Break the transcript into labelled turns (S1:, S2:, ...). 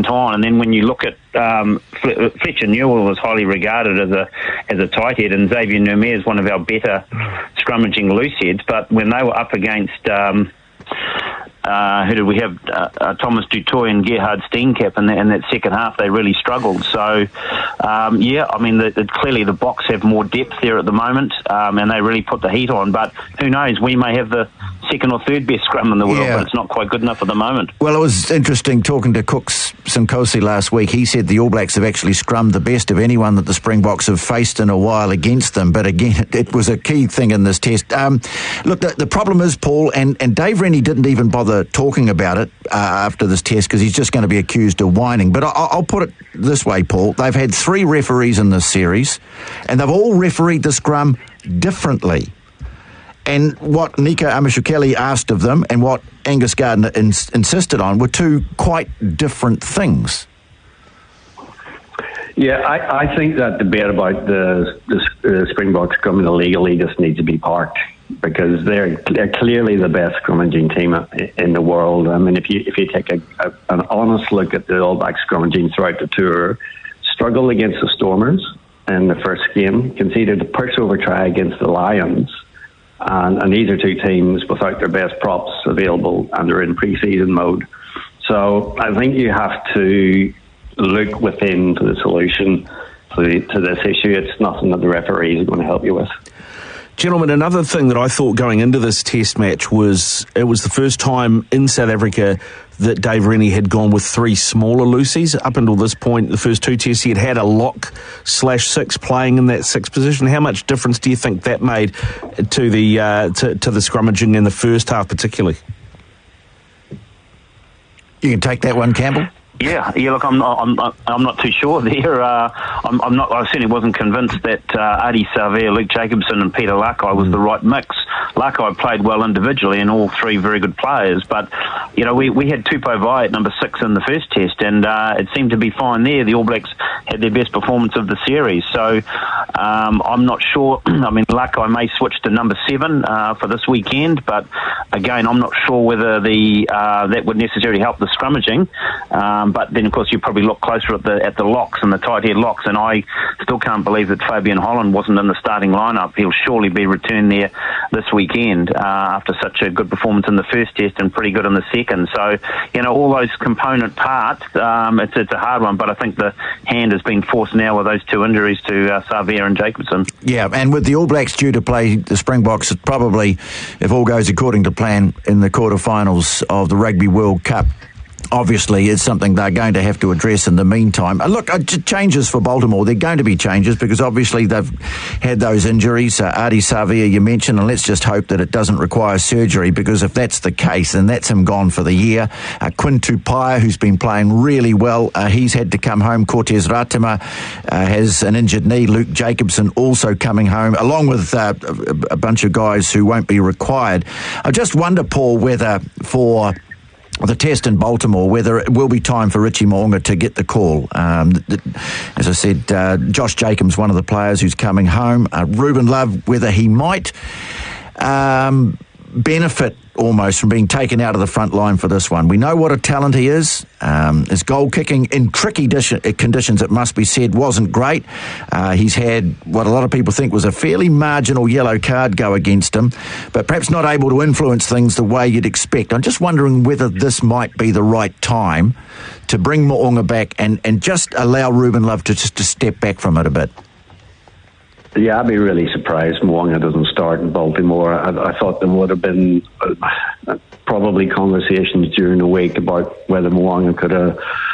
S1: went on. And then when you look at Fletcher Newell was highly regarded as a tight head, and Xavier Nurme is one of our better scrummaging loose heads. But when they were up against who did we have? Thomas Dutoy and Gerhard Steenkap in that second half, they really struggled. So, clearly the Boks have more depth there at the moment, and they really put the heat on. But who knows? We may have the second or third best scrum in the world, but it's not quite good enough at the moment.
S2: Well, it was interesting talking to Cooks Sinkosi last week. He said the All Blacks have actually scrummed the best of anyone that the Springboks have faced in a while against them. But again, it was a key thing in this test. Look, the problem is, Paul, and Dave Rennie didn't even bother talking about it after this test because he's just going to be accused of whining. But I'll put it this way, Paul. They've had 3 referees in this series, and they've all refereed the scrum differently. And what Nika Amashukeli asked of them and what Angus Gardner insisted on were 2 quite different things.
S3: Yeah, I think that debate about the Springboks scrum illegally just needs to be parked, because they're clearly the best scrummaging team in the world. I mean, if you take an honest look at the All Blacks scrummaging throughout the tour, struggled against the Stormers in the first game, conceded a pushover try against the Lions. And these are 2 teams without their best props available, and they're in pre-season mode. So I think you have to look within to the solution to this issue. It's nothing that the referees are going to help you with.
S4: Gentlemen, another thing that I thought going into this test match was it was the first time in South Africa that Dave Rennie had gone with 3 smaller loosies. Up until this point, the first 2 tests, he had a lock/6 playing in that 6th position. How much difference do you think that made to the to the scrummaging in the first half, particularly?
S2: You can take that one, Campbell.
S1: Yeah. Look, I'm not too sure there. I'm not. I certainly wasn't convinced that Ardie Savea, Luke Jacobson, and Peter Lakai was the right mix. Lakai played well individually, and all 3 very good players. But we had Tupou Vaa'i at number 6 in the first test, and it seemed to be fine there. The All Blacks had their best performance of the series, so I'm not sure. I mean, Lakai may switch to number 7 for this weekend, but again, I'm not sure whether that would necessarily help the scrummaging. But then, of course, you probably look closer at the locks and the tight head locks, and I still can't believe that Fabian Holland wasn't in the starting lineup. He'll surely be returned there this weekend after such a good performance in the first test and pretty good in the second. So, all those component parts, it's a hard one, but I think the hand has been forced now with those 2 injuries to Savea and Jacobson.
S2: Yeah, and with the All Blacks due to play the Springboks, probably, if all goes according to plan, in the quarterfinals of the Rugby World Cup. Obviously, it's something they're going to have to address in the meantime. Look, changes for Baltimore. They're going to be changes because obviously they've had those injuries. Ardie Savea, you mentioned, and let's just hope that it doesn't require surgery, because if that's the case, then that's him gone for the year. Quinn Tupaia, who's been playing really well, he's had to come home. Cortez Ratima has an injured knee. Luke Jacobson also coming home, along with a bunch of guys who won't be required. I just wonder, Paul, whether for the test in Baltimore, whether it will be time for Richie Mo'unga to get the call. As I said, Josh Jacobs, one of the players who's coming home. Ruben Love, whether he might benefit almost from being taken out of the front line for this one. We know what a talent he is. His goal kicking in tricky conditions, it must be said, wasn't great. He's had what a lot of people think was a fairly marginal yellow card go against him, but perhaps not able to influence things the way you'd expect. I'm just wondering whether this might be the right time to bring Mo'unga back and just allow Ruben Love to step back from it a bit.
S3: Yeah, I'd be really surprised Mo'unga doesn't start in Baltimore. I thought there would have been probably conversations during the week about whether Mo'unga could have